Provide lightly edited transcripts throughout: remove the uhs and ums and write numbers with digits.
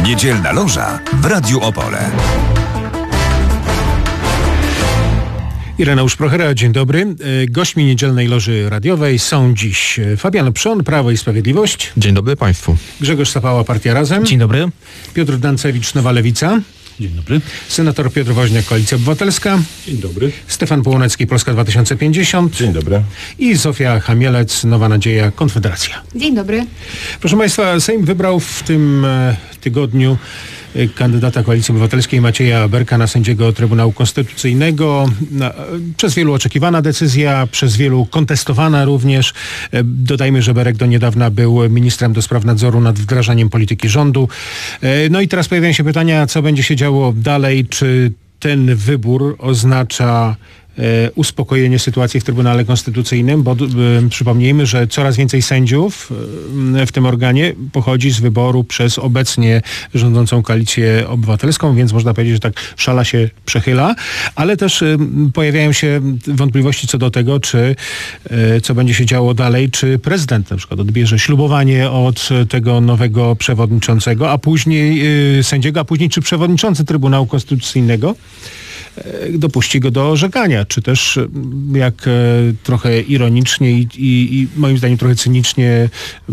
Niedzielna loża w Radiu Opole. Ireneusz Prochera, dzień dobry. Gośćmi Niedzielnej Loży Radiowej są dziś Fabian Przon, Prawo i Sprawiedliwość. Dzień dobry Państwu. Grzegorz Sapała, Partia Razem. Dzień dobry. Piotr Dancewicz, Nowa Lewica. Dzień dobry. Senator Piotr Woźniak, Koalicja Obywatelska. Dzień dobry. Stefan Połonecki, Polska 2050. Dzień dobry. I Zofia Chamielec, Nowa Nadzieja, Konfederacja. Dzień dobry. Proszę Państwa, Sejm wybrał w tym tygodniu kandydata Koalicji Obywatelskiej Macieja Berka na sędziego Trybunału Konstytucyjnego. Przez wielu oczekiwana decyzja, przez wielu kontestowana również. Dodajmy, że Berek do niedawna był ministrem do spraw nadzoru nad wdrażaniem polityki rządu. No i teraz pojawiają się pytania, co będzie się działo dalej, czy ten wybór oznacza uspokojenie sytuacji w Trybunale Konstytucyjnym, bo przypomnijmy, że coraz więcej sędziów w tym organie pochodzi z wyboru przez obecnie rządzącą Koalicję Obywatelską, więc można powiedzieć, że tak szala się przechyla, ale też pojawiają się wątpliwości co do tego, czy co będzie się działo dalej, czy prezydent na przykład odbierze ślubowanie od tego nowego przewodniczącego, a później sędziego, a później czy przewodniczący Trybunału Konstytucyjnego dopuści go do orzekania, czy też jak trochę ironicznie i moim zdaniem trochę cynicznie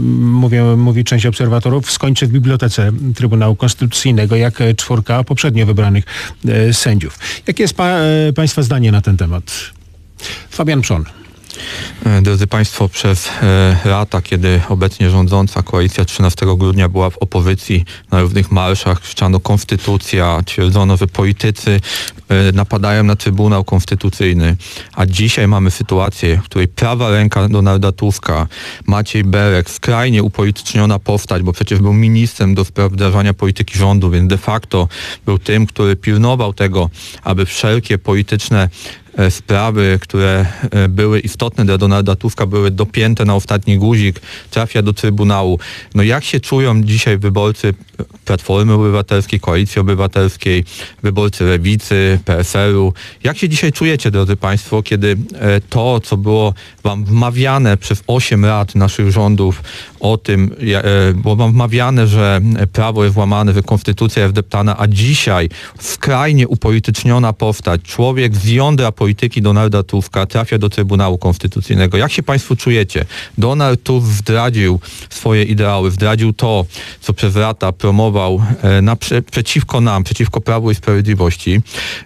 mówi część obserwatorów, skończy w bibliotece Trybunału Konstytucyjnego jak 4 poprzednio wybranych sędziów. Jakie jest Państwa zdanie na ten temat? Fabian Przon. Drodzy Państwo, przez lata, kiedy obecnie rządząca koalicja 13 grudnia była w opozycji, na różnych marszach krzyczano konstytucja, twierdzono, że politycy napadają na Trybunał Konstytucyjny, a dzisiaj mamy sytuację, w której prawa ręka Donalda Tuska, Maciej Berek, skrajnie upolityczniona postać, bo przecież był ministrem do spraw wdrażania polityki rządu, więc de facto był tym, który pilnował tego, aby wszelkie polityczne sprawy, które były istotne dla Donalda Tuska, były dopięte na ostatni guzik, trafia do Trybunału. No jak się czują dzisiaj wyborcy Platformy Obywatelskiej, Koalicji Obywatelskiej, wyborcy Lewicy, PSL-u? Jak się dzisiaj czujecie, drodzy Państwo, kiedy to, co było wam wmawiane przez 8 lat naszych rządów o tym, było wam wmawiane, że prawo jest łamane, że konstytucja jest deptana, a dzisiaj skrajnie upolityczniona postać, człowiek z jądra polityki Donalda Tuska trafia do Trybunału Konstytucyjnego. Jak się Państwo czujecie? Donald Tusk zdradził swoje ideały, zdradził to, co przez lata promował przeciwko nam, przeciwko Prawu i Sprawiedliwości.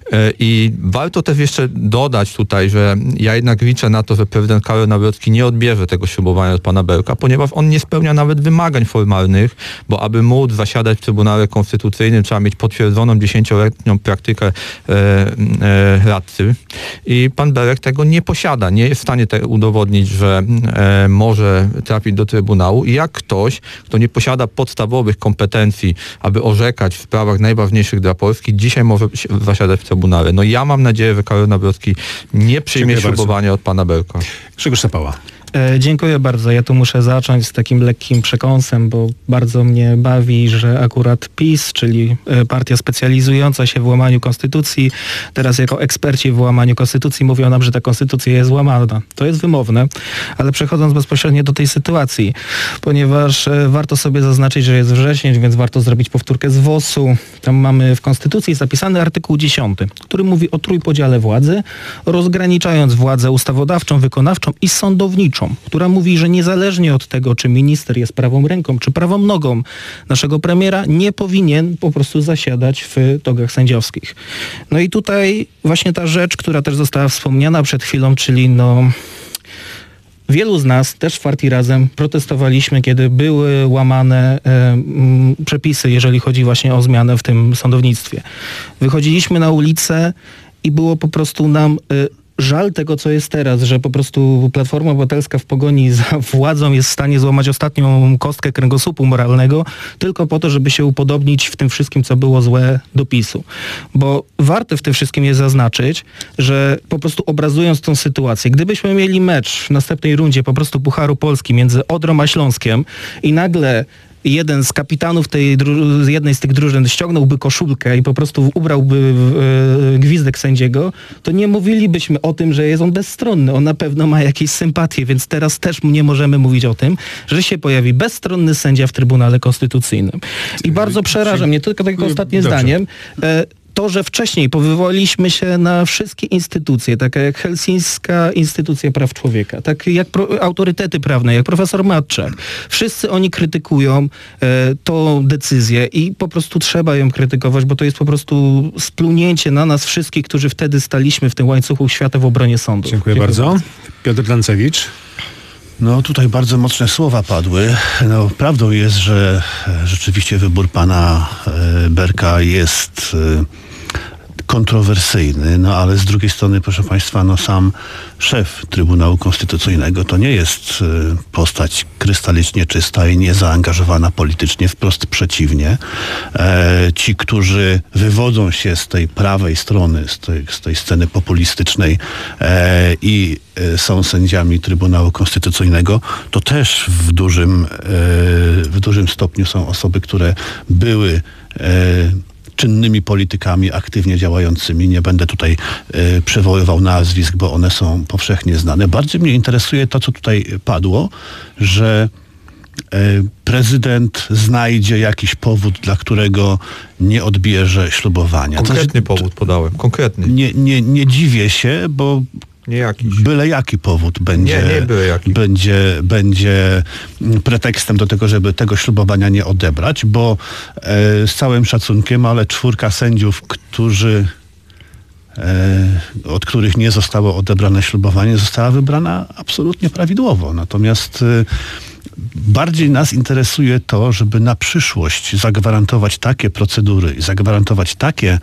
I warto też jeszcze dodać tutaj, że ja jednak liczę na to, że prezydent Karol Nawrocki nie odbierze tego ślubowania od pana Berka, ponieważ on nie spełnia nawet wymagań formalnych, bo aby móc zasiadać w Trybunale Konstytucyjnym, trzeba mieć potwierdzoną 10-letnią praktykę radcy. I pan Berek tego nie posiada, nie jest w stanie udowodnić, że może trafić do Trybunału. I jak ktoś, kto nie posiada podstawowych kompetencji, aby orzekać w sprawach najważniejszych dla Polski, dzisiaj może zasiadać w Trybunale. No ja mam nadzieję, że Karol Nawrocki nie przyjmie ślubowania od pana Berka. Grzegorz Sapała. Dziękuję bardzo. Ja tu muszę zacząć z takim lekkim przekąsem, bo bardzo mnie bawi, że akurat PiS, czyli partia specjalizująca się w łamaniu konstytucji, teraz jako eksperci w łamaniu konstytucji mówią nam, że ta konstytucja jest łamana. To jest wymowne, ale przechodząc bezpośrednio do tej sytuacji, ponieważ warto sobie zaznaczyć, że jest wrzesień, więc warto zrobić powtórkę z WOS-u. Tam mamy w konstytucji zapisany artykuł 10, który mówi o trójpodziale władzy, rozgraniczając władzę ustawodawczą, wykonawczą i sądowniczą, która mówi, że niezależnie od tego, czy minister jest prawą ręką, czy prawą nogą naszego premiera, nie powinien po prostu zasiadać w togach sędziowskich. No i tutaj właśnie ta rzecz, która też została wspomniana przed chwilą, czyli wielu z nas, też w Partii Razem, protestowaliśmy, kiedy były łamane przepisy, jeżeli chodzi właśnie o zmianę w tym sądownictwie. Wychodziliśmy na ulicę i było po prostu nam żal tego, co jest teraz, że po prostu Platforma Obywatelska w pogoni za władzą jest w stanie złamać ostatnią kostkę kręgosłupu moralnego tylko po to, żeby się upodobnić w tym wszystkim, co było złe do PiS-u. Bo warte w tym wszystkim jest zaznaczyć, że po prostu obrazując tą sytuację, gdybyśmy mieli mecz w następnej rundzie po prostu Pucharu Polski między Odrą a Śląskiem i nagle jeden z kapitanów z jednej z tych drużyn ściągnąłby koszulkę i po prostu ubrałby gwizdek sędziego, to nie mówilibyśmy o tym, że jest on bezstronny. On na pewno ma jakieś sympatie, więc teraz też nie możemy mówić o tym, że się pojawi bezstronny sędzia w Trybunale Konstytucyjnym. I bardzo przeraża mnie, tylko ostatnie zdaniem, to, że wcześniej powołaliśmy się na wszystkie instytucje, takie jak Helsińska Instytucja Praw Człowieka, tak jak autorytety prawne, jak profesor Matczak. Wszyscy oni krytykują tą decyzję i po prostu trzeba ją krytykować, bo to jest po prostu splunięcie na nas wszystkich, którzy wtedy staliśmy w tym łańcuchu świata w obronie sądu. Dziękuję bardzo. Piotr Dancewicz. No tutaj bardzo mocne słowa padły. No, prawdą jest, że rzeczywiście wybór pana Berka jest kontrowersyjny, no ale z drugiej strony, proszę państwa, no sam szef Trybunału Konstytucyjnego to nie jest postać krystalicznie czysta i niezaangażowana politycznie, wprost przeciwnie. Ci, którzy wywodzą się z tej prawej strony, z tej sceny populistycznej i są sędziami Trybunału Konstytucyjnego, to też w dużym stopniu są osoby, które były czynnymi politykami, aktywnie działającymi. Nie będę tutaj przywoływał nazwisk, bo one są powszechnie znane. Bardziej mnie interesuje to, co tutaj padło, że prezydent znajdzie jakiś powód, dla którego nie odbierze ślubowania. Konkretny powód podałem, konkretny. Nie dziwię się, bo nie jakiś. Byle jaki powód będzie pretekstem do tego, żeby tego ślubowania nie odebrać, bo z całym szacunkiem, ale 4 sędziów, od których nie zostało odebrane ślubowanie, została wybrana absolutnie prawidłowo. Natomiast bardziej nas interesuje to, żeby na przyszłość zagwarantować takie procedury i zagwarantować takie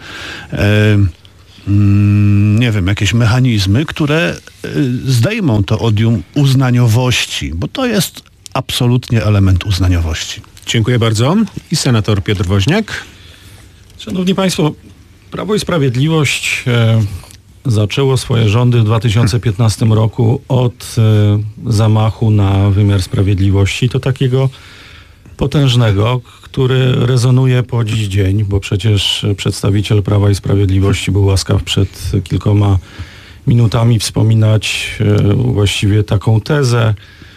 jakieś mechanizmy, które zdejmą to odium uznaniowości, bo to jest absolutnie element uznaniowości. Dziękuję bardzo. I senator Piotr Woźniak. Szanowni Państwo, Prawo i Sprawiedliwość zaczęło swoje rządy w 2015 roku od zamachu na wymiar sprawiedliwości. To takiego potężnego, który rezonuje po dziś dzień, bo przecież przedstawiciel Prawa i Sprawiedliwości był łaskaw przed kilkoma minutami wspominać właściwie taką tezę,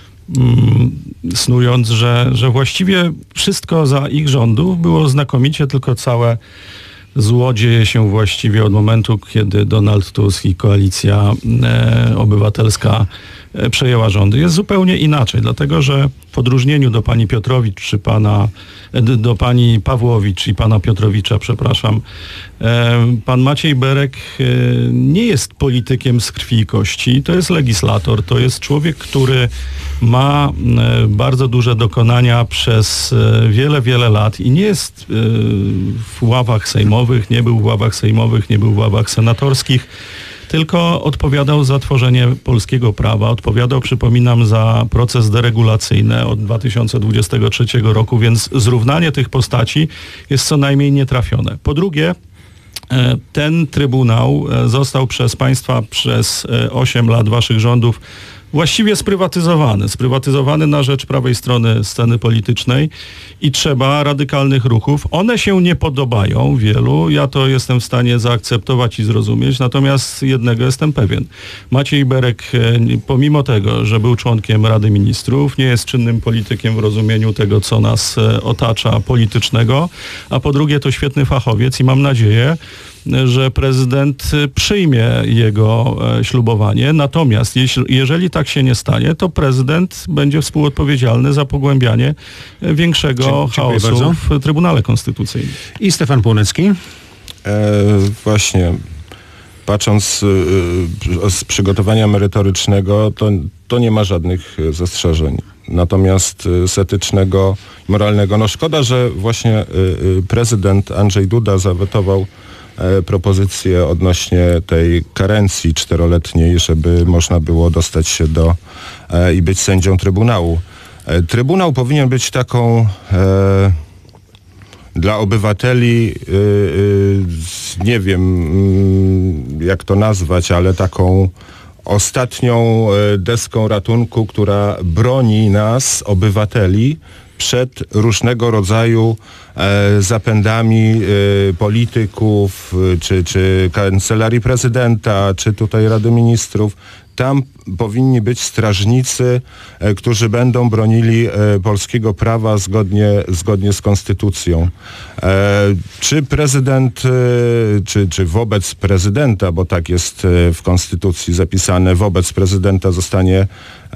snując, że właściwie wszystko za ich rządów było znakomicie, tylko całe zło dzieje się właściwie od momentu, kiedy Donald Tusk i Koalicja Obywatelska przejęła rządy. Jest zupełnie inaczej, dlatego że w odróżnieniu do pani Piotrowicz czy do pani Pawłowicz i pana Piotrowicza, przepraszam, pan Maciej Berek nie jest politykiem z krwi i kości, to jest legislator, to jest człowiek, który ma bardzo duże dokonania przez wiele, wiele lat i nie jest w ławach sejmowych, nie był w ławach sejmowych, nie był w ławach senatorskich, tylko odpowiadał za tworzenie polskiego prawa, odpowiadał, przypominam, za proces deregulacyjny od 2023 roku, więc zrównanie tych postaci jest co najmniej nietrafione. Po drugie, ten Trybunał został przez państwa przez 8 lat waszych rządów właściwie sprywatyzowany na rzecz prawej strony sceny politycznej i trzeba radykalnych ruchów. One się nie podobają wielu, ja to jestem w stanie zaakceptować i zrozumieć, natomiast jednego jestem pewien. Maciej Berek, pomimo tego, że był członkiem Rady Ministrów, nie jest czynnym politykiem w rozumieniu tego, co nas otacza politycznego, a po drugie to świetny fachowiec i mam nadzieję, że prezydent przyjmie jego ślubowanie. Natomiast jeżeli tak się nie stanie, to prezydent będzie współodpowiedzialny za pogłębianie większego chaosu w Trybunale Konstytucyjnym. I Stefan Półnecki. Właśnie, patrząc z przygotowania merytorycznego, to nie ma żadnych zastrzeżeń. Natomiast z etycznego, moralnego, no szkoda, że właśnie prezydent Andrzej Duda zawetował propozycję odnośnie tej karencji 4-letniej, żeby można było dostać się i być sędzią Trybunału. Trybunał powinien być taką dla obywateli, nie wiem jak to nazwać, ale taką ostatnią deską ratunku, która broni nas, obywateli, przed różnego rodzaju zapędami polityków, czy Kancelarii Prezydenta, czy tutaj Rady Ministrów. Tam powinni być strażnicy, którzy będą bronili polskiego prawa zgodnie z konstytucją. Czy prezydent, czy wobec prezydenta, bo tak jest w konstytucji zapisane, wobec prezydenta zostanie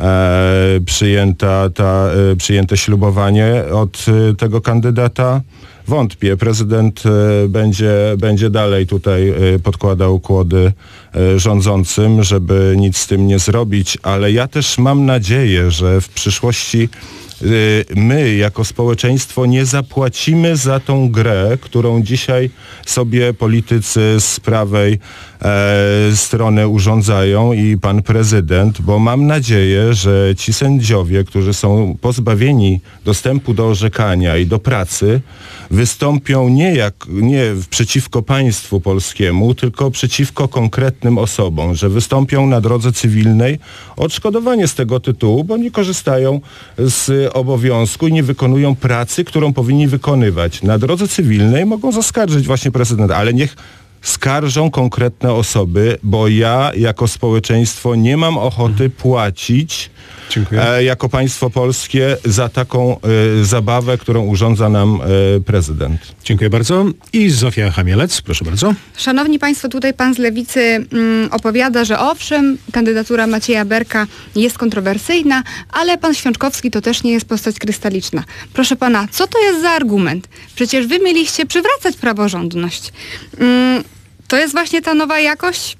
przyjęte ślubowanie od tego kandydata? Wątpię. Prezydent będzie dalej tutaj podkładał kłody rządzącym, żeby nic z tym nie zrobić, ale ja też mam nadzieję, że w przyszłości my jako społeczeństwo nie zapłacimy za tą grę, którą dzisiaj sobie politycy z prawej strony urządzają i pan prezydent, bo mam nadzieję, że ci sędziowie, którzy są pozbawieni dostępu do orzekania i do pracy, wystąpią nie przeciwko państwu polskiemu, tylko przeciwko konkretnym osobom, że wystąpią na drodze cywilnej o odszkodowanie z tego tytułu, bo nie korzystają z obowiązku i nie wykonują pracy, którą powinni wykonywać. Na drodze cywilnej mogą zaskarżyć właśnie prezydenta, ale niech skarżą konkretne osoby, bo ja jako społeczeństwo nie mam ochoty płacić jako państwo polskie za taką zabawę, którą urządza nam prezydent. Dziękuję bardzo. I Zofia Chamielec, proszę bardzo. Szanowni Państwo, tutaj pan z Lewicy opowiada, że owszem, kandydatura Macieja Berka jest kontrowersyjna, ale pan Świączkowski to też nie jest postać krystaliczna. Proszę pana, co to jest za argument? Przecież wy mieliście przywracać praworządność. To jest właśnie ta nowa jakość?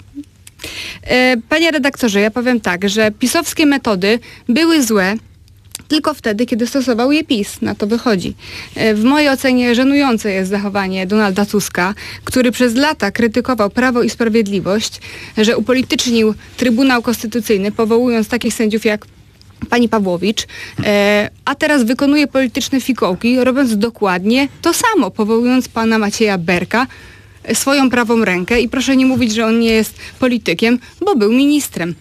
Panie redaktorze, ja powiem tak, że pisowskie metody były złe tylko wtedy, kiedy stosował je PiS. Na to wychodzi. W mojej ocenie żenujące jest zachowanie Donalda Tuska, który przez lata krytykował Prawo i Sprawiedliwość, że upolitycznił Trybunał Konstytucyjny, powołując takich sędziów jak pani Pawłowicz, a teraz wykonuje polityczne fikołki, robiąc dokładnie to samo, powołując pana Macieja Berka, swoją prawą rękę i proszę nie mówić, że on nie jest politykiem, bo był ministrem.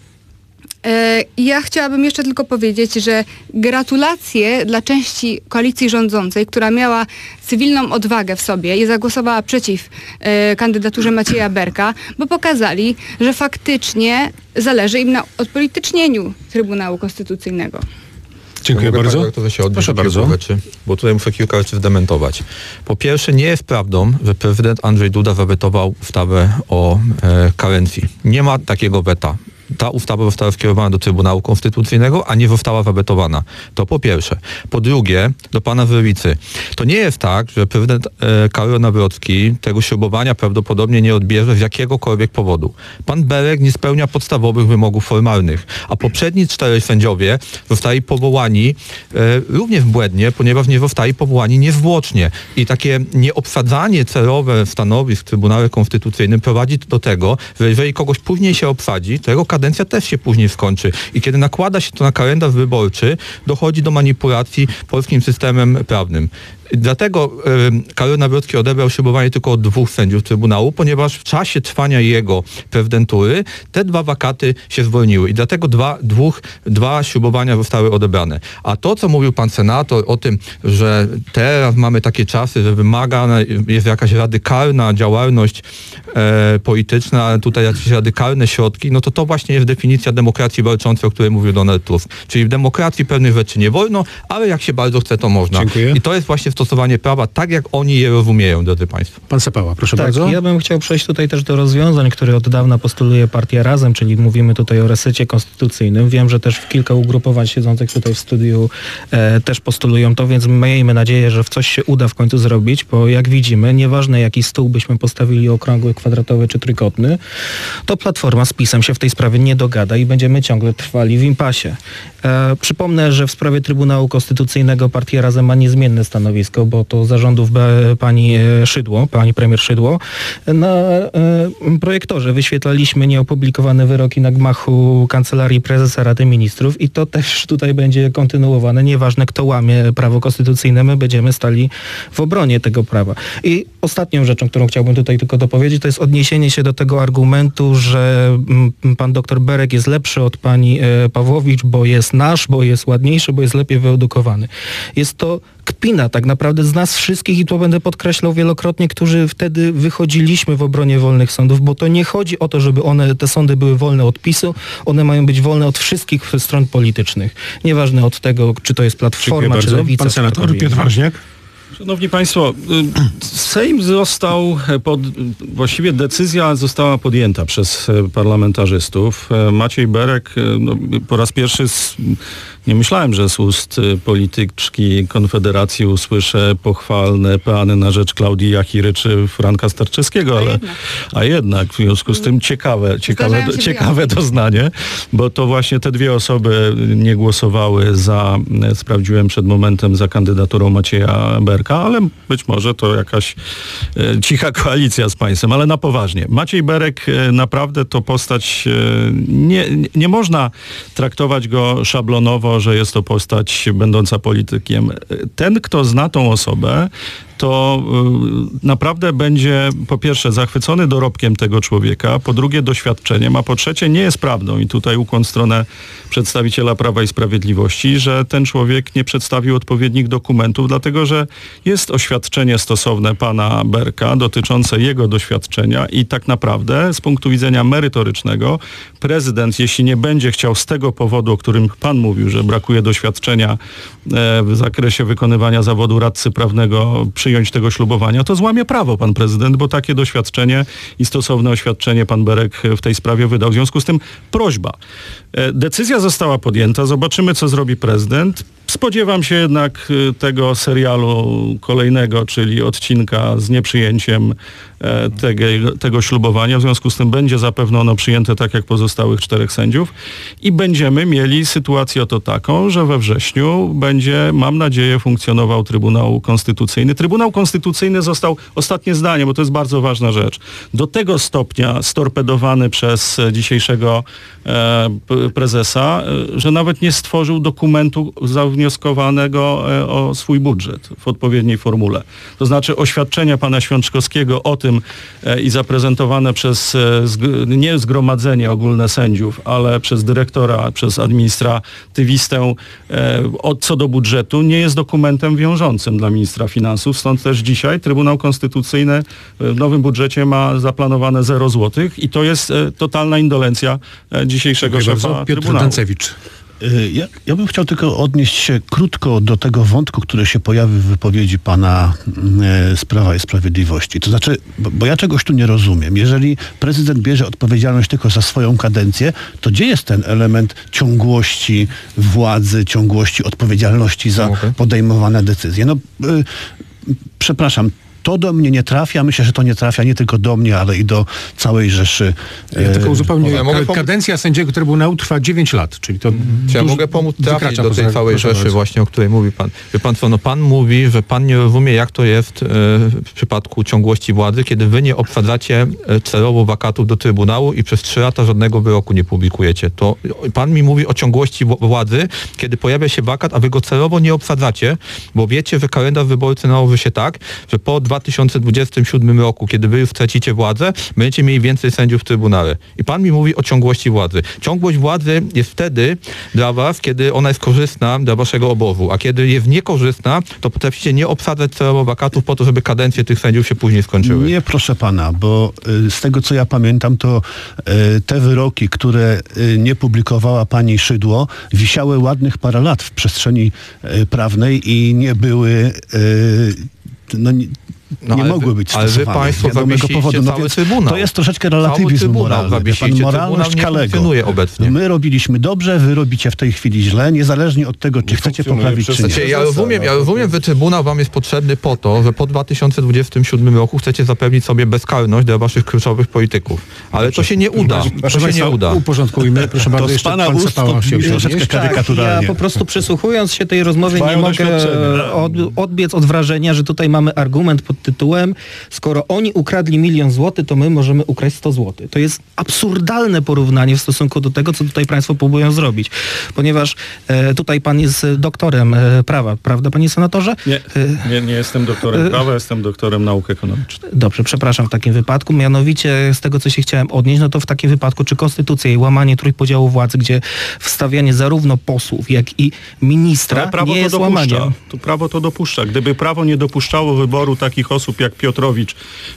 Ja chciałabym jeszcze tylko powiedzieć, że gratulacje dla części koalicji rządzącej, która miała cywilną odwagę w sobie i zagłosowała przeciw kandydaturze Macieja Berka, bo pokazali, że faktycznie zależy im na odpolitycznieniu Trybunału Konstytucyjnego. Dziękuję bardzo. Proszę bardzo. Rzeczy, bo tutaj muszę kilka rzeczy zdementować. Po pierwsze, nie jest prawdą, że prezydent Andrzej Duda zawetował ustawę o karencji. Nie ma takiego weta. Ta ustawa została skierowana do Trybunału Konstytucyjnego, a nie została zawetowana. To po pierwsze. Po drugie, do pana z Lewicy. To nie jest tak, że prezydent Karol Nawrocki tego ślubowania prawdopodobnie nie odbierze z jakiegokolwiek powodu. Pan Berek nie spełnia podstawowych wymogów formalnych, a poprzedni 4 sędziowie zostali powołani również błędnie, ponieważ nie zostali powołani niezwłocznie. I takie nieobsadzanie celowe stanowisk w Trybunale Konstytucyjnym prowadzi do tego, że jeżeli kogoś później się obsadzi, to jego kadencja też się później skończy. I kiedy nakłada się to na kalendarz wyborczy, dochodzi do manipulacji polskim systemem prawnym. Dlatego Karol Nawrocki odebrał ślubowanie tylko od 2 sędziów Trybunału, ponieważ w czasie trwania jego prezydentury te 2 wakaty się zwolniły i dlatego dwa ślubowania zostały odebrane. A to, co mówił pan senator o tym, że teraz mamy takie czasy, że wymagana jest jakaś radykalna działalność polityczna, tutaj jakieś radykalne środki, no to właśnie jest definicja demokracji walczącej, o której mówił Donald Tusk. Czyli w demokracji pewnych rzeczy nie wolno, ale jak się bardzo chce, to można. Dziękuję. I to jest właśnie stosowanie prawa tak, jak oni je rozumieją, drodzy państwo. Pan Sapała, proszę tak, bardzo. Ja bym chciał przejść tutaj też do rozwiązań, które od dawna postuluje Partia Razem, czyli mówimy tutaj o resecie konstytucyjnym. Wiem, że też kilka ugrupowań siedzących tutaj w studiu też postulują to, więc miejmy nadzieję, że w coś się uda w końcu zrobić, bo jak widzimy, nieważne jaki stół byśmy postawili, okrągły, kwadratowy czy trójkątny, to Platforma z PiS-em się w tej sprawie nie dogada i będziemy ciągle trwali w impasie. Przypomnę, że w sprawie Trybunału Konstytucyjnego Partia Razem ma niezmienne stanowisko, bo to zarządów pani premier Szydło. Na projektorze wyświetlaliśmy nieopublikowane wyroki na gmachu Kancelarii Prezesa Rady Ministrów i to też tutaj będzie kontynuowane. Nieważne, kto łamie prawo konstytucyjne, my będziemy stali w obronie tego prawa. I ostatnią rzeczą, którą chciałbym tutaj tylko dopowiedzieć, to jest odniesienie się do tego argumentu, że pan doktor Berek jest lepszy od pani Pawłowicz, bo jest nasz, bo jest ładniejszy, bo jest lepiej wyedukowany. Jest to kpina tak naprawdę z nas wszystkich i to będę podkreślał wielokrotnie, którzy wtedy wychodziliśmy w obronie wolnych sądów, bo to nie chodzi o to, żeby te sądy były wolne od PiS-u, one mają być wolne od wszystkich stron politycznych. Nieważne od tego, czy to jest Platforma, czy Lewica. Pan senator Piotr Woźniak. Szanowni Państwo, Sejm właściwie decyzja została podjęta przez parlamentarzystów. Maciej Berek po raz pierwszy nie myślałem, że z ust polityczki Konfederacji usłyszę pochwalne peany na rzecz Klaudii Jachiry czy Franka Sterczewskiego, a jednak w związku z tym ciekawe doznanie, bo to właśnie te dwie osoby nie głosowały sprawdziłem przed momentem, za kandydaturą Macieja Berka, ale być może to jakaś cicha koalicja z państwem, ale na poważnie. Maciej Berek naprawdę to postać, nie można traktować go szablonowo, że jest to postać będąca politykiem. Ten, kto zna tą osobę, to naprawdę będzie po pierwsze zachwycony dorobkiem tego człowieka, po drugie doświadczeniem, a po trzecie nie jest prawdą i tutaj ukłon w stronę przedstawiciela Prawa i Sprawiedliwości, że ten człowiek nie przedstawił odpowiednich dokumentów, dlatego że jest oświadczenie stosowne pana Berka dotyczące jego doświadczenia i tak naprawdę z punktu widzenia merytorycznego prezydent, jeśli nie będzie chciał z tego powodu, o którym pan mówił, że brakuje doświadczenia w zakresie wykonywania zawodu radcy prawnego, przyjąć tego ślubowania, to złamie prawo pan prezydent, bo takie doświadczenie i stosowne oświadczenie pan Berek w tej sprawie wydał. W związku z tym prośba. Decyzja została podjęta, zobaczymy, co zrobi prezydent. Spodziewam się jednak tego serialu kolejnego, czyli odcinka z nieprzyjęciem tego ślubowania. W związku z tym będzie zapewne ono przyjęte tak jak pozostałych 4 sędziów i będziemy mieli sytuację oto taką, że we wrześniu będzie, mam nadzieję, funkcjonował Trybunał Konstytucyjny. Trybunał Konstytucyjny został, ostatnie zdanie, bo to jest bardzo ważna rzecz, do tego stopnia storpedowany przez dzisiejszego prezesa, że nawet nie stworzył dokumentu zawnioskowanego o swój budżet w odpowiedniej formule. To znaczy oświadczenia pana Świączkowskiego o tym i zaprezentowane przez nie zgromadzenie ogólne sędziów, ale przez dyrektora, przez administratywistę co do budżetu nie jest dokumentem wiążącym dla ministra finansów. Stąd też dzisiaj Trybunał Konstytucyjny w nowym budżecie ma zaplanowane 0 zł i to jest totalna indolencja dzisiejszego szefa Piotr Trybunału. Dancewicz. Ja bym chciał tylko odnieść się krótko do tego wątku, który się pojawił w wypowiedzi pana z Prawa i Sprawiedliwości. To znaczy, bo ja czegoś tu nie rozumiem. Jeżeli prezydent bierze odpowiedzialność tylko za swoją kadencję, to gdzie jest ten element ciągłości władzy, ciągłości odpowiedzialności za podejmowane decyzje? Przepraszam, to do mnie nie trafia. Myślę, że to nie trafia nie tylko do mnie, ale i do całej rzeszy. Ja tylko uzupełnię. Kadencja sędziego Trybunału trwa 9 lat, czyli to ja mogę pomóc trafić do tej całej rzeszy bardzo. właśnie, o której mówi pan. Wie pan co, pan mówi, że pan nie rozumie, jak to jest w przypadku ciągłości władzy, kiedy wy nie obsadzacie celowo wakatów do Trybunału i przez 3 lata żadnego wyroku nie publikujecie. To pan mi mówi o ciągłości władzy, kiedy pojawia się wakat, a wy go celowo nie obsadzacie, bo wiecie, że kalendarz wyborczy nałoży się tak, że po 2027 roku, kiedy wy już stracicie władzę, będziecie mieli więcej sędziów w Trybunale. I pan mi mówi o ciągłości władzy. Ciągłość władzy jest wtedy dla was, kiedy ona jest korzystna dla waszego obozu, a kiedy jest niekorzystna, to potraficie nie obsadzać celowo wakatów po to, żeby kadencje tych sędziów się później skończyły. Nie, proszę pana, bo z tego, co ja pamiętam, to te wyroki, które nie publikowała pani Szydło, wisiały ładnych parę lat w przestrzeni prawnej i nie były... nie mogły być stosowane. Ale wy państwo zawiesiliście cały Trybunał. To jest troszeczkę relatywizm moralny. Pan moralność Kalego. Obecnie. My robiliśmy dobrze, wy robicie w tej chwili źle, niezależnie od tego, czy chcecie poprawić, czy nie. Ja rozumiem, że Trybunał wam jest potrzebny po to, że po 2027 roku chcecie zapewnić sobie bezkarność dla waszych kluczowych polityków. Ale to się nie uda. To się nie uda. Uporządkujmy. Proszę bardzo, jeszcze pana ust troszeczkę karykaturalnie. Ja po prostu przysłuchując się tej rozmowie nie mogę odbiec od wrażenia, że tutaj mamy argument pod tytułem tytułem: skoro oni ukradli 1 000 000 złotych, to my możemy ukraść 100 złotych. To jest absurdalne porównanie w stosunku do tego, co tutaj państwo próbują zrobić. Ponieważ tutaj pan jest doktorem prawa, prawda, panie senatorze? Nie jestem doktorem prawa, jestem doktorem nauk ekonomicznych. Dobrze, przepraszam w takim wypadku. Mianowicie z tego, co się chciałem odnieść, no to w takim wypadku, czy konstytucja i łamanie trójpodziału władzy, gdzie wstawianie zarówno posłów, jak i ministra prawo nie jest to dopuszcza. łamaniem. Tu prawo to dopuszcza. Gdyby prawo nie dopuszczało wyboru takich osób jak Piotrowicz,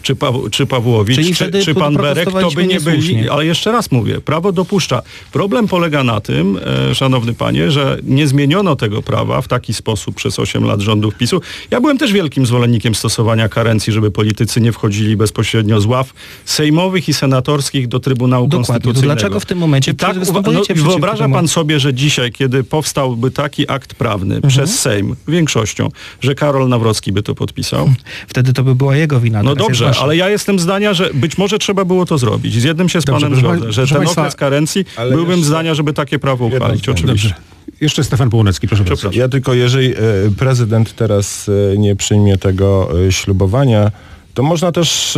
czy Pawłowicz, czy pan Berek, to by nie byli. Ale jeszcze raz mówię, prawo dopuszcza. Problem polega na tym, szanowny panie, że nie zmieniono tego prawa w taki sposób przez 8 lat rządów PiS-u. Ja byłem też wielkim zwolennikiem stosowania karencji, żeby politycy nie wchodzili bezpośrednio z ław sejmowych i senatorskich do Trybunału Konstytucyjnego. To dlaczego w tym momencie występujecie przeciwko wyobraża temu? pan sobie, że dzisiaj, kiedy powstałby taki akt prawny przez Sejm większością, że Karol Nawrocki by to podpisał? Wtedy to by była jego wina. No dobrze, ale ja jestem zdania, że być może trzeba było to zrobić. Z jednym się z panem zgodzę, że ten okres karencji byłbym zdania, żeby takie prawo uchwalić. Oczywiście. Dobrze. Jeszcze Stefan Północki, proszę bardzo. Ja tylko, jeżeli prezydent teraz nie przyjmie tego ślubowania, to można też,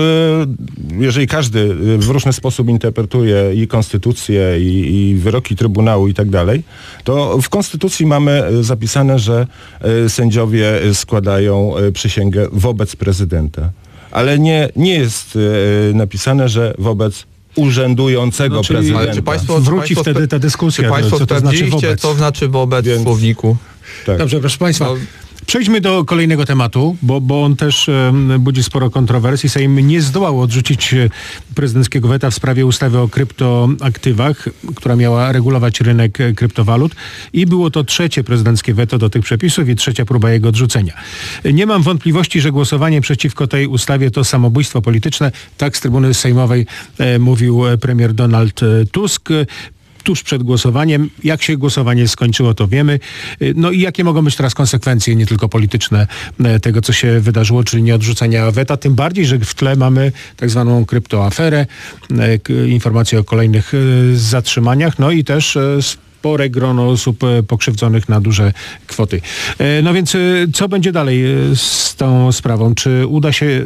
jeżeli każdy w różny sposób interpretuje i konstytucję, i wyroki Trybunału i tak dalej, to w konstytucji mamy zapisane, że sędziowie składają przysięgę wobec prezydenta. Ale nie jest napisane, że wobec urzędującego prezydenta. Ale Wróci wtedy ta dyskusja, czy państwo co to znaczy wobec. Co znaczy wobec w słowniku? Tak. Dobrze, proszę państwa. Przejdźmy do kolejnego tematu, bo on też budzi sporo kontrowersji. Sejm nie zdołał odrzucić prezydenckiego weta w sprawie ustawy o kryptoaktywach, która miała regulować rynek kryptowalut, i było to 3. prezydenckie weto do tych przepisów i 3. próba jego odrzucenia. Nie mam wątpliwości, że głosowanie przeciwko tej ustawie to samobójstwo polityczne. Tak z trybuny sejmowej mówił premier Donald Tusk tuż przed głosowaniem. Jak się głosowanie skończyło, to wiemy. No i jakie mogą być teraz konsekwencje, nie tylko polityczne, tego, co się wydarzyło, czyli nieodrzucenia weta. Tym bardziej, że w tle mamy tak zwaną kryptoaferę, informacje o kolejnych zatrzymaniach, no i też spore grono osób pokrzywdzonych na duże kwoty. No więc co będzie dalej z tą sprawą? Czy uda się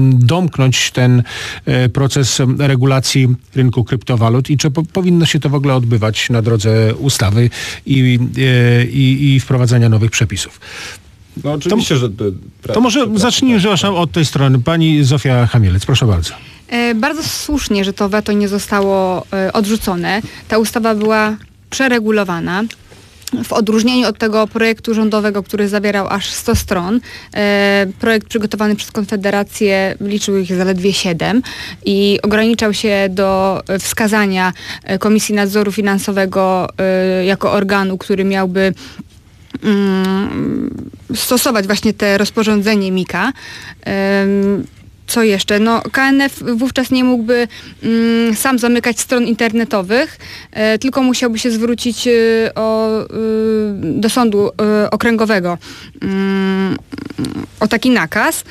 domknąć ten proces regulacji rynku kryptowalut i czy powinno się to w ogóle odbywać na drodze ustawy i wprowadzania nowych przepisów? No oczywiście, że... To może zacznijmy od tej strony. Pani Zofia Chamielec, proszę bardzo. Bardzo słusznie, że to weto nie zostało odrzucone. Ta ustawa była przeregulowana. W odróżnieniu od tego projektu rządowego, który zawierał aż 100 stron, projekt przygotowany przez Konfederację liczył ich zaledwie 7 i ograniczał się do wskazania Komisji Nadzoru Finansowego jako organu, który miałby stosować właśnie te rozporządzenie MiCA. Co jeszcze? No, KNF wówczas nie mógłby sam zamykać stron internetowych, tylko musiałby się zwrócić do sądu okręgowego o taki nakaz.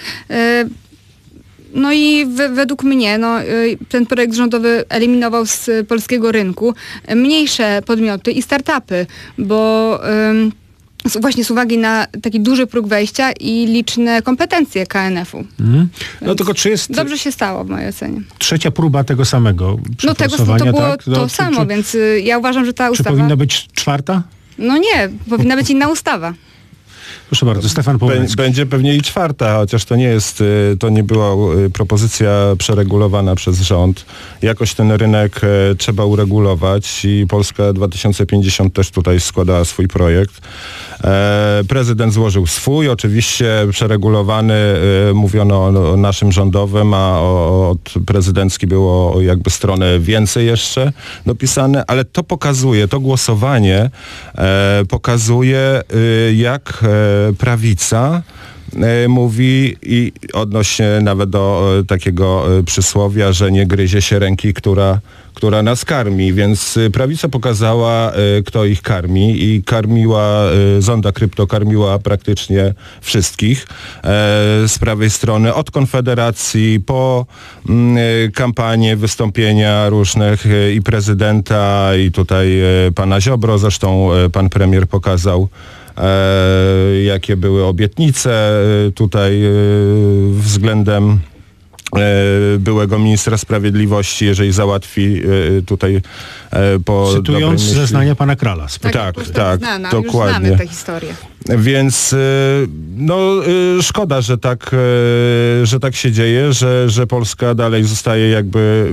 No i według mnie ten projekt rządowy eliminował z polskiego rynku mniejsze podmioty i startupy, bo właśnie z uwagi na taki duży próg wejścia i liczne kompetencje KNF-u. No tylko czy jest... Dobrze się stało w mojej ocenie. 3. próba tego samego przeforsowania, to było tak? To samo, więc ja uważam, że ta ustawa... Czy powinna być 4? No nie, powinna być inna ustawa. Proszę bardzo, Stefan Północki. Będzie pewnie i 4, chociaż to nie była propozycja przeregulowana przez rząd. Jakoś ten rynek trzeba uregulować i Polska 2050 też tutaj składała swój projekt. Prezydent złożył swój, oczywiście przeregulowany, mówiono o naszym rządowym, a od prezydencki było jakby strony więcej jeszcze dopisane, ale to pokazuje, to głosowanie pokazuje, jak prawica mówi i odnośnie nawet do takiego przysłowia, że nie gryzie się ręki, która nas karmi, więc prawica pokazała, kto ich karmi i zonda krypto karmiła praktycznie wszystkich z prawej strony, od Konfederacji po kampanie, wystąpienia różnych i prezydenta i tutaj pana Ziobro, zresztą pan premier pokazał jakie były obietnice tutaj względem byłego ministra sprawiedliwości, jeżeli załatwi tutaj po cytując zeznania pana Krala. Tak, znana, dokładnie. Już znamy tę historię. Więc szkoda, że tak się dzieje, że Polska dalej zostaje jakby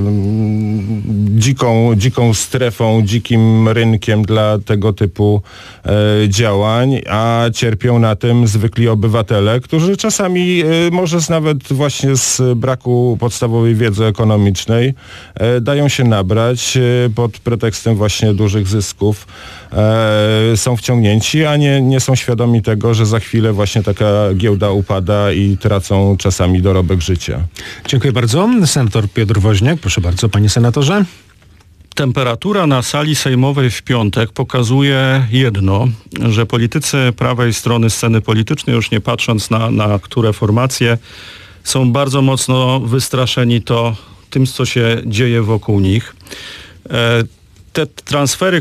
dziką strefą, dzikim rynkiem dla tego typu działań, a cierpią na tym zwykli obywatele, którzy czasami może nawet właśnie z braku podstawowej wiedzy ekonomicznej dają się nabrać pod pretekstem właśnie dużych zysków. Są wciągnięci, a nie są świadomi tego, że za chwilę właśnie taka giełda upada i tracą czasami dorobek życia. Dziękuję bardzo. Senator Piotr Woźniak, proszę bardzo, panie senatorze. Temperatura na sali sejmowej w piątek pokazuje jedno, że politycy prawej strony sceny politycznej, już nie patrząc na które formacje, są bardzo mocno wystraszeni tym, co się dzieje wokół nich. Te transfery,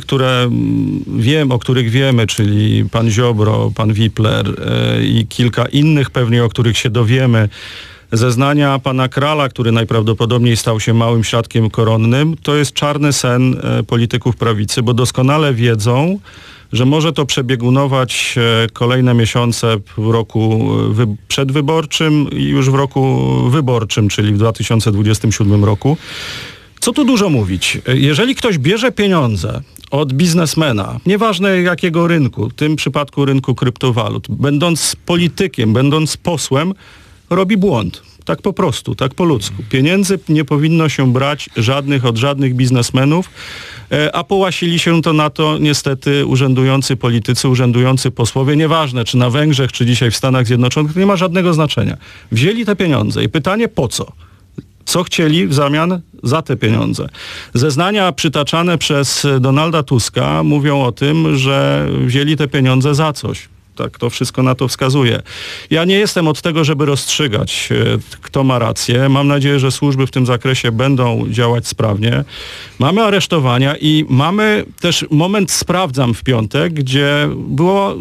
o których wiemy, czyli pan Ziobro, pan Wipler i kilka innych pewnie, o których się dowiemy, zeznania pana Krala, który najprawdopodobniej stał się małym świadkiem koronnym, to jest czarny sen polityków prawicy, bo doskonale wiedzą, że może to przebiegunować kolejne miesiące w roku przedwyborczym i już w roku wyborczym, czyli w 2027 roku. Co tu dużo mówić? Jeżeli ktoś bierze pieniądze od biznesmena, nieważne jakiego rynku, w tym przypadku rynku kryptowalut, będąc politykiem, będąc posłem, robi błąd. Tak po prostu, tak po ludzku. Pieniędzy nie powinno się brać od żadnych biznesmenów, a połasili się na to niestety urzędujący politycy, urzędujący posłowie, nieważne czy na Węgrzech, czy dzisiaj w Stanach Zjednoczonych, to nie ma żadnego znaczenia. Wzięli te pieniądze i pytanie po co? Co chcieli w zamian za te pieniądze? Zeznania przytaczane przez Donalda Tuska mówią o tym, że wzięli te pieniądze za coś. Tak, to wszystko na to wskazuje. Ja nie jestem od tego, żeby rozstrzygać, kto ma rację. Mam nadzieję, że służby w tym zakresie będą działać sprawnie. Mamy aresztowania i mamy też moment, sprawdzam w piątek, gdzie była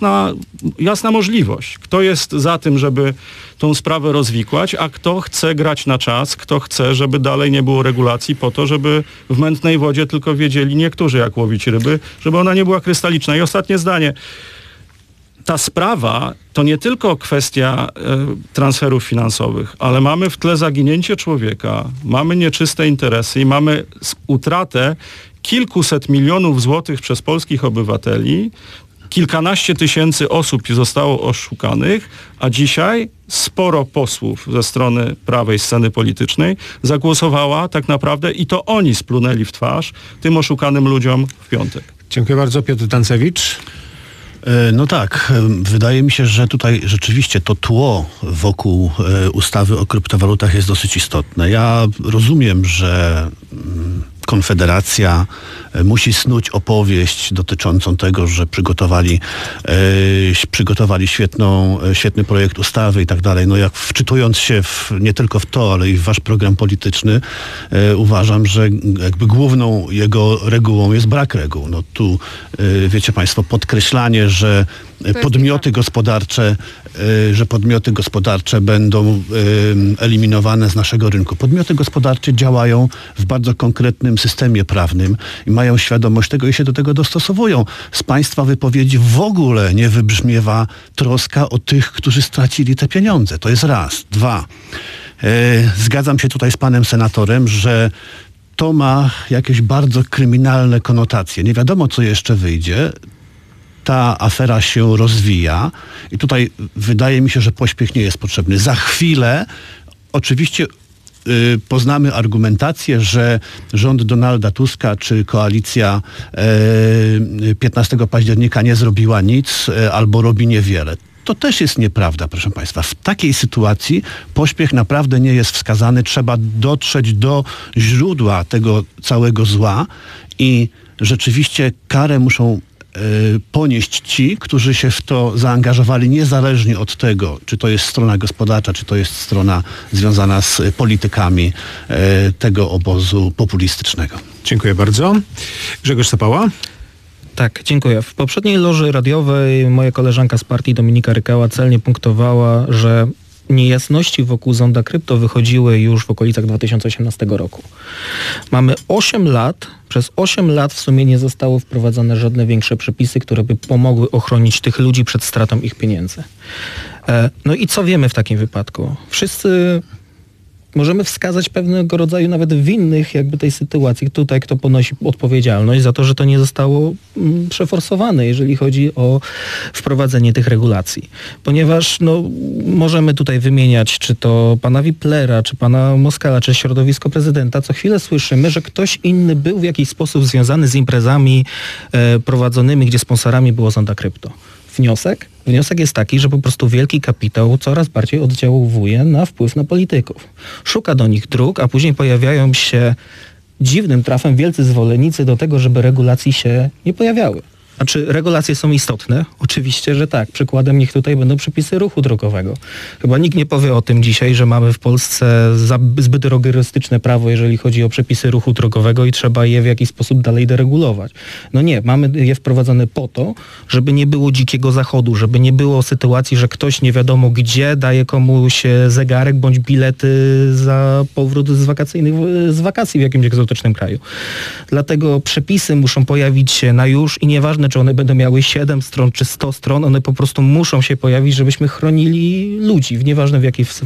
jasna możliwość. Kto jest za tym, żeby tą sprawę rozwikłać, a kto chce grać na czas, kto chce, żeby dalej nie było regulacji po to, żeby w mętnej wodzie tylko wiedzieli niektórzy, jak łowić ryby, żeby ona nie była krystaliczna. I ostatnie zdanie. Ta sprawa to nie tylko kwestia transferów finansowych, ale mamy w tle zaginięcie człowieka, mamy nieczyste interesy i mamy utratę kilkuset milionów złotych przez polskich obywateli. Kilkanaście tysięcy osób zostało oszukanych, a dzisiaj sporo posłów ze strony prawej sceny politycznej zagłosowała tak naprawdę i to oni splunęli w twarz tym oszukanym ludziom w piątek. Dziękuję bardzo. Piotr Dancewicz. No tak, wydaje mi się, że tutaj rzeczywiście to tło wokół ustawy o kryptowalutach jest dosyć istotne. Ja rozumiem, że Konfederacja musi snuć opowieść dotyczącą tego, że przygotowali świetny projekt ustawy i tak dalej. No jak wczytując się nie tylko w to, ale i w wasz program polityczny, uważam, że jakby główną jego regułą jest brak reguł. No tu wiecie państwo, podkreślanie, że podmioty gospodarcze będą eliminowane z naszego rynku. Podmioty gospodarcze działają w bardzo konkretnym systemie prawnym i mają świadomość tego i się do tego dostosowują. Z państwa wypowiedzi w ogóle nie wybrzmiewa troska o tych, którzy stracili te pieniądze. To jest raz. Dwa. Zgadzam się tutaj z panem senatorem, że to ma jakieś bardzo kryminalne konotacje. Nie wiadomo, co jeszcze wyjdzie. Ta afera się rozwija i tutaj wydaje mi się, że pośpiech nie jest potrzebny. Za chwilę oczywiście poznamy argumentację, że rząd Donalda Tuska czy koalicja 15 października nie zrobiła nic albo robi niewiele. To też jest nieprawda, proszę państwa. W takiej sytuacji pośpiech naprawdę nie jest wskazany. Trzeba dotrzeć do źródła tego całego zła i rzeczywiście karę muszą ponieść ci, którzy się w to zaangażowali, niezależnie od tego, czy to jest strona gospodarcza, czy to jest strona związana z politykami tego obozu populistycznego. Dziękuję bardzo. Grzegorz Sapała. Tak, dziękuję. W poprzedniej loży radiowej moja koleżanka z partii Dominika Rykała celnie punktowała, że niejasności wokół zonda krypto wychodziły już w okolicach 2018 roku. Mamy 8 lat, przez 8 lat w sumie nie zostały wprowadzone żadne większe przepisy, które by pomogły ochronić tych ludzi przed stratą ich pieniędzy. No i co wiemy w takim wypadku? Wszyscy możemy wskazać pewnego rodzaju nawet winnych jakby tej sytuacji. Tutaj kto ponosi odpowiedzialność za to, że to nie zostało przeforsowane, jeżeli chodzi o wprowadzenie tych regulacji. Ponieważ możemy tutaj wymieniać czy to pana Wiplera, czy pana Moskala, czy środowisko prezydenta. Co chwilę słyszymy, że ktoś inny był w jakiś sposób związany z imprezami prowadzonymi, gdzie sponsorami było zonda krypto. Wniosek jest taki, że po prostu wielki kapitał coraz bardziej oddziałuje na wpływ na polityków. Szuka do nich dróg, a później pojawiają się dziwnym trafem wielcy zwolennicy do tego, żeby regulacji się nie pojawiały. A czy regulacje są istotne? Oczywiście, że tak. Przykładem niech tutaj będą przepisy ruchu drogowego. Chyba nikt nie powie o tym dzisiaj, że mamy w Polsce zbyt rygorystyczne prawo, jeżeli chodzi o przepisy ruchu drogowego i trzeba je w jakiś sposób dalej deregulować. No nie, mamy je wprowadzone po to, żeby nie było dzikiego zachodu, żeby nie było sytuacji, że ktoś nie wiadomo gdzie daje komuś zegarek bądź bilety za powrót z wakacji w jakimś egzotycznym kraju. Dlatego przepisy muszą pojawić się na już i nieważne, czy one będą miały 7 stron czy 100 stron, one po prostu muszą się pojawić, żebyśmy chronili ludzi, nieważne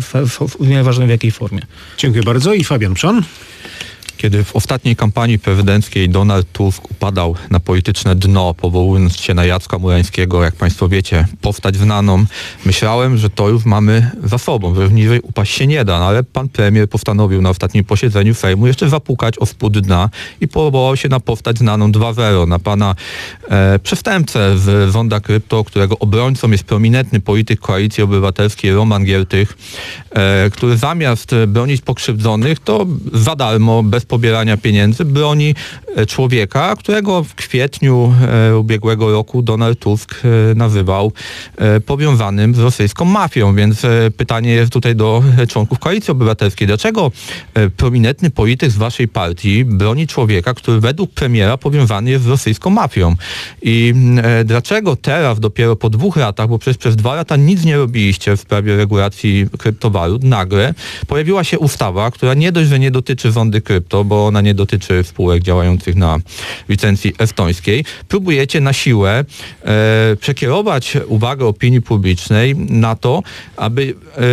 w jakiej formie. Dziękuję bardzo. I Fabian Przon. Kiedy w ostatniej kampanii prezydenckiej Donald Tusk upadał na polityczne dno, powołując się na Jacka Murańskiego, jak państwo wiecie, powstać w nanom, myślałem, że to już mamy za sobą, że niżej upaść się nie da, no ale pan premier postanowił na ostatnim posiedzeniu Sejmu jeszcze zapukać o spód dna i powołał się na powstać z naną 2.0, na pana przestępcę z zonda krypto, którego obrońcą jest prominentny polityk Koalicji Obywatelskiej Roman Giertych, który zamiast bronić pokrzywdzonych, to za darmo, bez pobierania pieniędzy, broni człowieka, którego w kwietniu ubiegłego roku Donald Tusk nazywał powiązanym z rosyjską mafią. Więc pytanie jest tutaj do członków Koalicji Obywatelskiej. Dlaczego prominentny polityk z waszej partii broni człowieka, który według premiera powiązany jest z rosyjską mafią? I dlaczego teraz, dopiero po 2 latach, bo przecież przez 2 lata nic nie robiliście w sprawie regulacji kryptowalut, nagle pojawiła się ustawa, która nie dość, że nie dotyczy zondy krypto, bo ona nie dotyczy spółek działających na licencji estońskiej. Próbujecie na siłę przekierować uwagę opinii publicznej na to, aby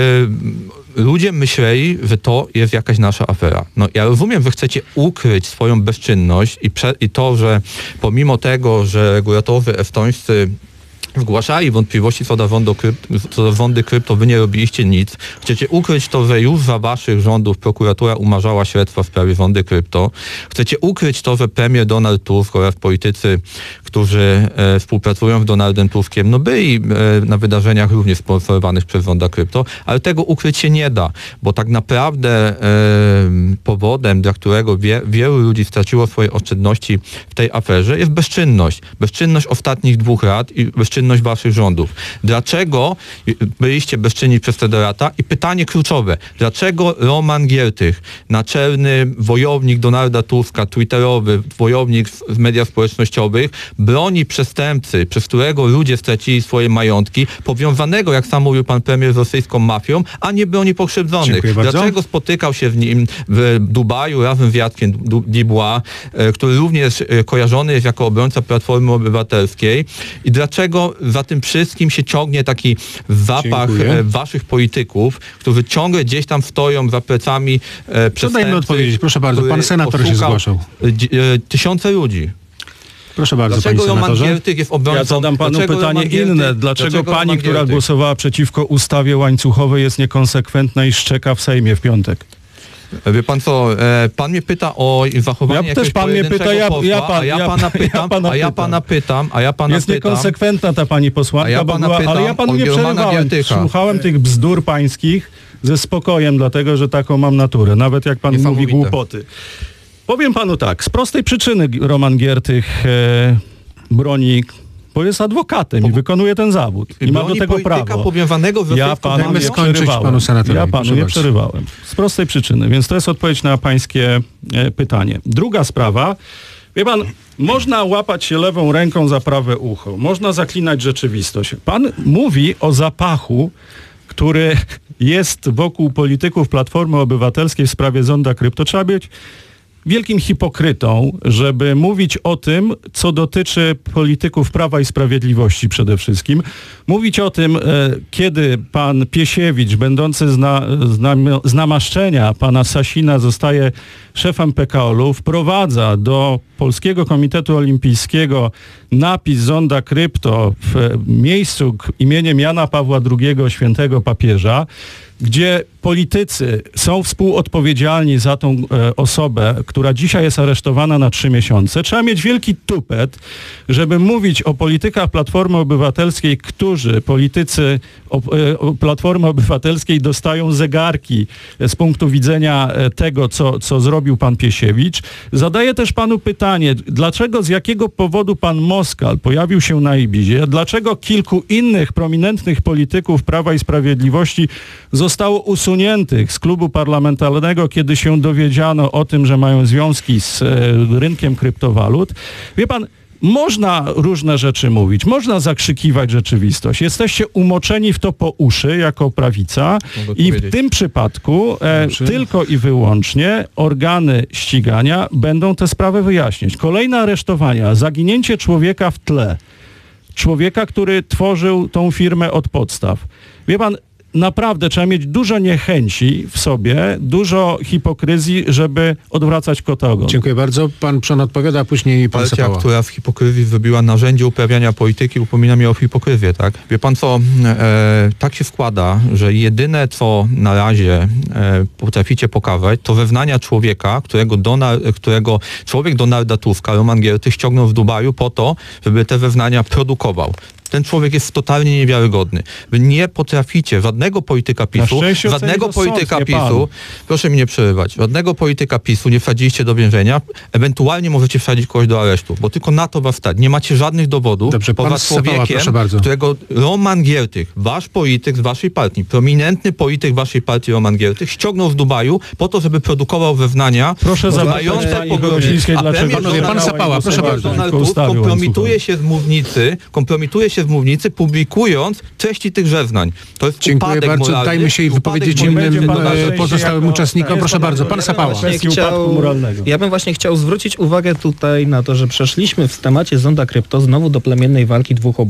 ludzie myśleli, że to jest jakaś nasza afera. No ja rozumiem, że chcecie ukryć swoją bezczynność i to, że pomimo tego, że regulatorzy estońscy zgłaszali wątpliwości co do zondy krypto, wy nie robiliście nic. Chcecie ukryć to, że już za waszych rządów prokuratura umarzała śledztwa w sprawie zondy krypto. Chcecie ukryć to, że premier Donald Tusk oraz politycy, którzy współpracują z Donaldem Tuskiem, byli na wydarzeniach również sponsorowanych przez zonda krypto, ale tego ukryć się nie da, bo tak naprawdę powodem, dla którego wielu ludzi straciło swoje oszczędności w tej aferze, jest bezczynność. Bezczynność ostatnich 2 lat i bezczynność waszych rządów. Dlaczego byliście bezczynni przez te lata? I pytanie kluczowe. Dlaczego Roman Giertych, naczelny wojownik Donalda Tuska, twitterowy wojownik w mediach społecznościowych, broni przestępcy, przez którego ludzie stracili swoje majątki, powiązanego, jak sam mówił pan premier, z rosyjską mafią, a nie broni pokrzywdzonych? Dlaczego spotykał się w nim w Dubaju razem z Jackiem Dubois, który również kojarzony jest jako obrońca Platformy Obywatelskiej? I dlaczego za tym wszystkim się ciągnie taki zapach waszych polityków, którzy ciągle gdzieś tam stoją za plecami przestępcy? Dajmy odpowiedzieć, proszę bardzo. Pan senator się zgłaszał. Tysiące ludzi. Proszę bardzo, dlaczego panie senatorze? Jest obrońcą? Ja zadam panu pytanie inne. Dlaczego pani, która głosowała przeciwko ustawie łańcuchowej, jest niekonsekwentna i szczeka w Sejmie w piątek? Wie pan co, pan mnie pyta o zachowanie jakiegoś pojedynczego posła, a ja pana pytam. Jest niekonsekwentna ta pani posłanka, ale ja panu nie przerywałem. Słuchałem tych bzdur pańskich ze spokojem, dlatego że taką mam naturę, nawet jak pan mówi głupoty. Powiem panu tak, z prostej przyczyny Roman Giertych broni, bo jest adwokatem i wykonuje ten zawód. I ma do tego prawo. Ja panu nie przerywałem. Z prostej przyczyny. Więc to jest odpowiedź na pańskie pytanie. Druga sprawa. Wie pan, można łapać się lewą ręką za prawe ucho, można zaklinać rzeczywistość. Pan mówi o zapachu, który jest wokół polityków Platformy Obywatelskiej w sprawie zonda krypto. Trzeba być wielkim hipokrytą, żeby mówić o tym, co dotyczy polityków Prawa i Sprawiedliwości przede wszystkim. Mówić o tym, kiedy pan Piesiewicz, będący z namaszczenia pana Sasina, zostaje szefem PKOL-u, wprowadza do Polskiego Komitetu Olimpijskiego napis zonda krypto w miejscu imieniem Jana Pawła II, świętego papieża, gdzie politycy są współodpowiedzialni za tą osobę, która dzisiaj jest aresztowana na 3 miesiące. Trzeba mieć wielki tupet, żeby mówić o politykach Platformy Obywatelskiej, którzy politycy Platformy Obywatelskiej dostają zegarki z punktu widzenia tego, co zrobił pan Piesiewicz. Zadaję też panu pytanie, dlaczego, z jakiego powodu pan Moskal pojawił się na Ibizie, dlaczego kilku innych prominentnych polityków Prawa i Sprawiedliwości zostało usuniętych z klubu parlamentarnego, kiedy się dowiedziano o tym, że mają związki z rynkiem kryptowalut. Wie pan, można różne rzeczy mówić, można zakrzykiwać rzeczywistość. Jesteście umoczeni w to po uszy jako prawica i w tym przypadku tylko i wyłącznie organy ścigania będą te sprawy wyjaśniać. Kolejne aresztowania, zaginięcie człowieka w tle. Człowieka, który tworzył tą firmę od podstaw. Wie pan, naprawdę trzeba mieć dużo niechęci w sobie, dużo hipokryzji, żeby odwracać kota ogon. Dziękuję bardzo. Pan Przon odpowiada, a później pan Partia, Sapała. która w hipokryzji wybiła narzędzie uprawiania polityki, upomina mnie o hipokryzję, tak? Wie pan co, tak się składa, że jedyne, co na razie potraficie pokazać, to zeznania człowieka, którego człowiek Donalda Tuska, Roman Gierty, ściągnął w Dubaju po to, żeby te zeznania produkował. Ten człowiek jest totalnie niewiarygodny. Wy nie potraficie żadnego polityka PiS-u, proszę mi nie przerywać, żadnego polityka PiS-u nie wsadziliście do więzienia, ewentualnie możecie wsadzić kogoś do aresztu, bo tylko na to was stać. Nie macie żadnych dowodów. Dobrze, poza człowiekiem, którego Roman Giertych, wasz polityk z waszej partii, prominentny polityk waszej partii Roman Giertych, ściągnął z Dubaju po to, żeby produkował zeznania. Proszę zapytać pani Grosińskiej, dlaczego pan Sapała, proszę bardzo. Donald Tusk kompromituje się z mównicy, publikując treści tych zeznań. To jest dziękuję bardzo. Moralny, dajmy się wypowiedzieć innym pozostałym uczestnikom. Proszę bardzo, pan Sapała. Ja bym właśnie chciał zwrócić uwagę tutaj na to, że przeszliśmy w temacie zonda krypto znowu do plemiennej walki dwóch obozów.